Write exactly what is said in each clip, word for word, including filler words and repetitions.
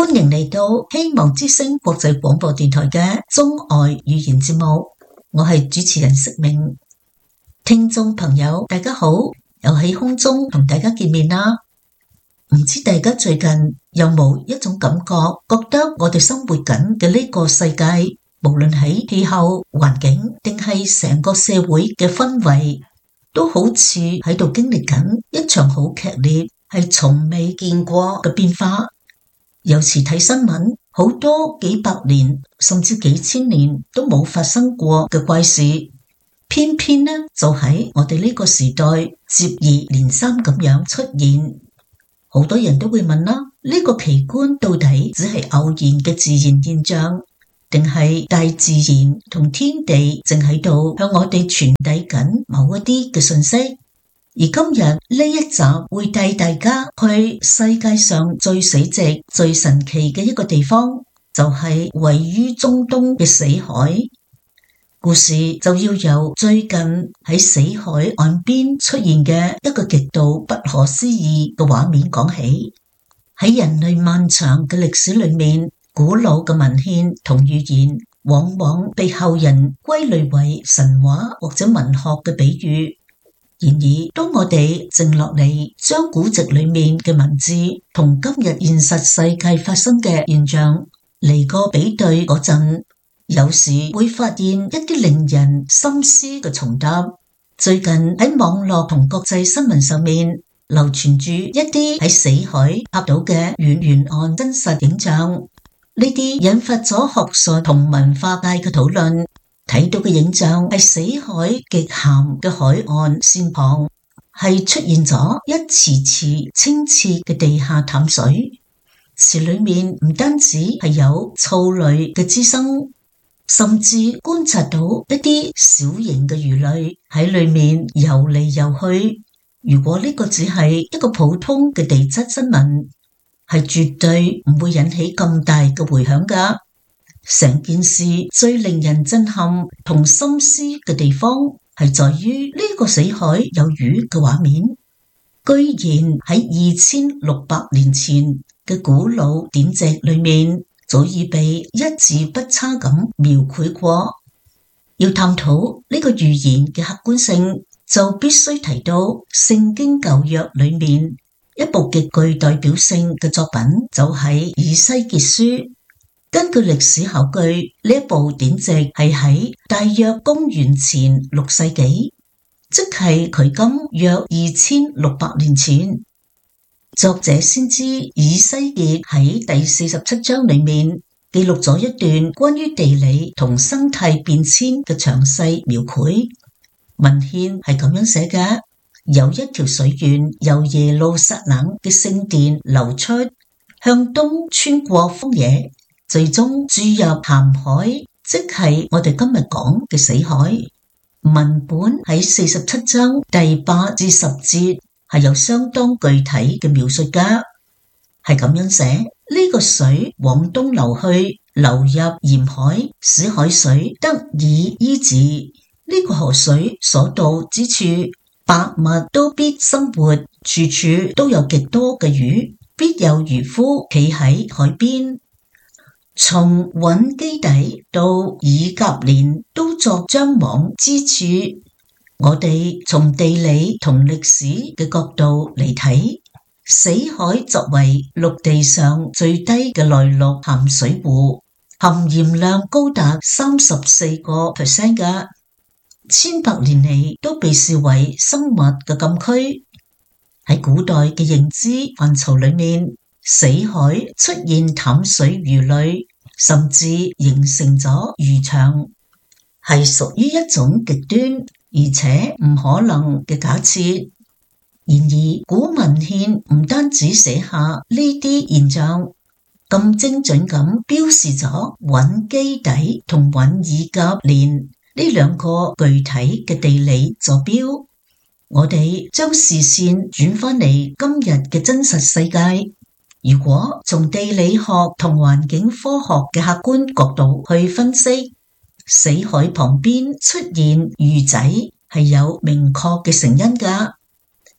歡迎嚟到希望之聲國際廣播電台嘅中外語言節目，我係主持人釋明。聽眾朋友大家好，又喺空中同大家見面啦。唔知大家最近有冇一種感覺，覺得我哋生活緊嘅呢個世界，無論喺氣候、環境定係成個社會嘅氛圍，都好似喺度經歷緊一場好劇烈，係從未見過嘅變化。有時睇新聞，好多幾百年甚至幾千年都冇發生過嘅怪事，偏偏呢就喺我哋呢個時代接二連三咁樣出現。好多人都會問啦，呢個奇觀到底只係偶然嘅自然現象，定係大自然同天地正喺度向我哋傳遞緊某一啲嘅信息？而今日呢一集會帶大家去世界上最死寂、最神奇嘅一個地方，就係位於中東嘅死海。故事就要由最近喺死海岸邊出現嘅一個極度不可思議嘅畫面講起。喺人類漫長嘅歷史裏面，古老嘅文獻同語言往往被後人歸類為神話或者文學嘅比喻。然而，當我哋靜落嚟，將古籍裏面嘅文字同今日現實世界發生嘅現象嚟個比對嗰陣，有時會發現一啲令人深思嘅重疊。最近喺網絡同國際新聞上面流傳住一啲喺死海拍到嘅遠沿岸真實影像，呢啲引發咗學術同文化界嘅討論。睇到嘅影像係死海極鹹嘅海岸線旁，係出現咗一池池清澈嘅地下淡水。池裏面唔單止係有藻類嘅滋生，甚至觀察到一啲小型嘅魚類喺裏面游嚟游去。如果呢個只係一個普通嘅地質新聞，係絕對唔會引起咁大嘅迴響㗎。成件事最令人震撼同深思嘅地方係在於呢個死海有魚嘅畫面，居然喺二千六百年前嘅古老典籍裏面早已被一字不差咁描繪過。要探討呢個預言嘅客觀性，就必須提到聖經舊約裏面一部極具代表性嘅作品，就係以西結書。根據歷史考據，呢一部典籍係喺大約公元前六世紀，即係距今約二千六百年前。作者先知以西結喺第四十七章裏面記錄咗一段關於地理同生態變遷嘅詳細描繪。文獻係咁樣寫嘅：有一條水源由耶路撒冷嘅聖殿流出，向東穿過荒野，最終注入鹹海，即係我哋今日講嘅死海。文本喺四十七章第八至十節係有相當具體嘅描述㗎，係咁樣寫：呢個水往東流去，流入鹽海，使海水得以醫治。呢個河水所到之處，百物都必生活，處處都有極多嘅魚，必有漁夫企喺海邊。從搵基底到以革蓮都作張網之處。我哋從地理同歷史嘅角度嚟睇，死海作為陸地上最低嘅內陸鹹水湖，含鹽量高達三十四個 percent 嘅，千百年嚟都被視為生物嘅禁區。喺古代嘅認知範疇裏面，死海出現淡水魚類，甚至形成咗魚場，係屬於一種極端而且唔可能嘅假設。然而，古文獻唔單止寫下呢啲現象，咁精準咁標示咗搵基底同搵以革蓮呢兩個具體嘅地理坐標。我哋將視線轉返嚟今日嘅真實世界。如果從地理學同環境科學嘅客觀角度去分析，死海旁邊出現魚仔係有明確嘅成因㗎。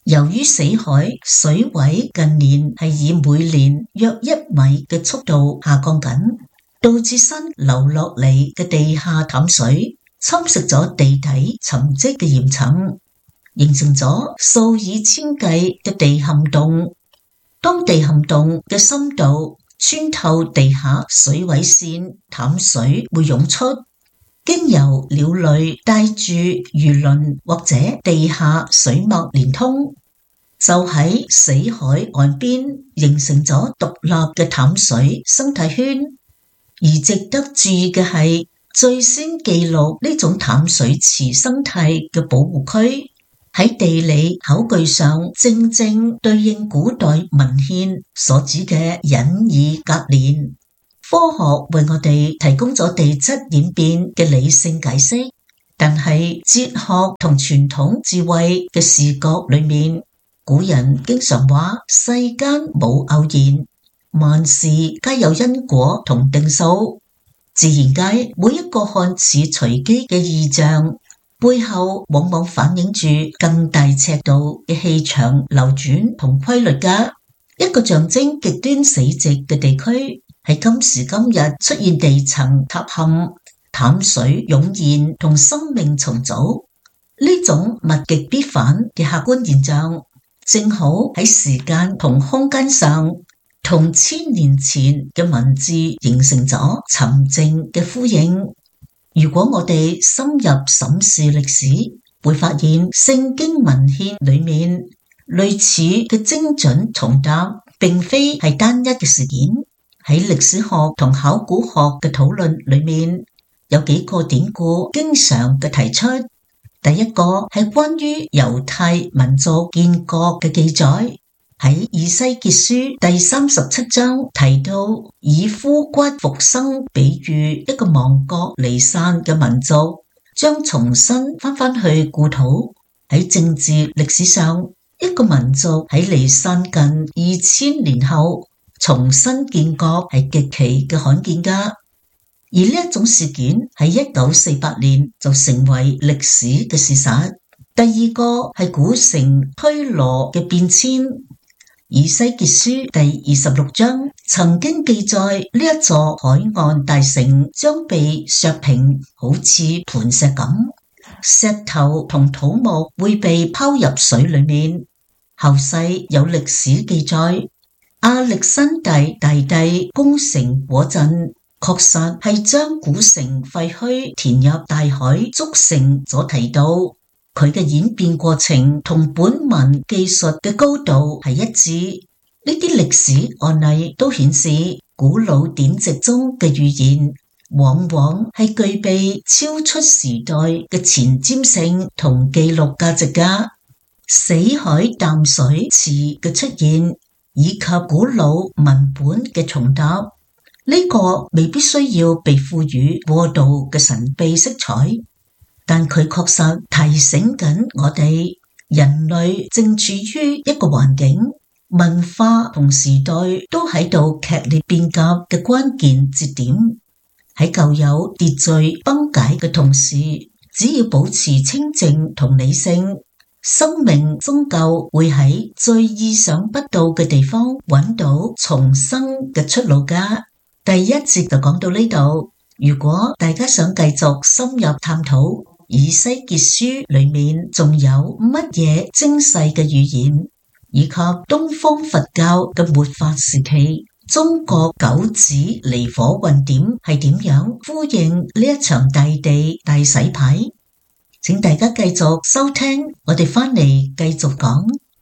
由於死海水位近年係以每年約一米嘅速度下降緊，導致新流落嚟嘅地下淡水侵蝕咗地底沉積嘅岩層，形成咗數以千計嘅地陷洞。當地陷洞嘅深度穿透地下水位線，淡水會湧出，經由鳥類帶住魚鱗或者地下水脈連通，就喺死海岸邊形成咗獨立嘅淡水生態圈。而值得注意嘅係，最先記錄呢種淡水池生態嘅保護區，喺地理考據上正正對應古代文獻所指嘅隱擬隔年。科學為我哋提供咗地質演變嘅理性解釋，但係哲學同傳統智慧嘅視角裏面，古人經常話世間冇偶然，萬事皆有因果同定數。自然界每一個看似隨機嘅異象，背後往往反映住更大尺度嘅氣場流轉同規律㗎。一個象徵極端死寂嘅地區，喺今時今日出現地層塌陷、淡水湧現同生命重組，呢種物極必反嘅客觀現象，正好喺時間同空間上同千年前嘅文字形成咗沉靜嘅呼應。如果我哋深入審視歷史，會發現聖經文獻裏面類似嘅精準重答，並非係單一嘅事件。喺歷史學同考古學嘅討論裏面，有幾個典故經常嘅提出。第一個係關於猶太民族建國嘅記載，喺以西結書第三十七章提到以枯骨復生，比喻一個亡國離散嘅民族將重新翻返去故土。喺政治歷史上，一個民族喺離散近二千年後重新建國係極其嘅罕見㗎。而呢一種事件喺一九四八年就成為歷史嘅事實。第二個係古城推羅嘅變遷。以西結書第二十六章曾經記載呢一座海岸大城將被削平，好似磐石咁，石頭同土木會被拋入水裏面。後世有歷史記載，亞歷山大大帝攻城嗰陣，確實係將古城廢墟填入大海築城所提到。佢嘅演變過程同本文記述嘅高度係一致。呢啲歷史案例都顯示，古老典籍中嘅預言往往係具備超出時代嘅前瞻性同記錄價值㗎。死海淡水池嘅出現，以及古老文本嘅重答，呢、這個未必需要被賦予過度嘅神秘色彩。但佢確實提醒緊我哋，人類正處於一個環境、文化同時代都喺度劇烈變革嘅關鍵節點。喺舊有秩序崩解嘅同時，只要保持清靜同理性，生命終究會喺最意想不到嘅地方揾到重生嘅出路㗎。第一節就講到呢度。如果大家想繼續深入探討以西結書裏面仲有乜嘢精細嘅預言，以及東方佛教嘅末法時期中國九子離火運點係點樣呼應呢一場大地大洗牌，請大家繼續收聽，我哋返嚟繼續講。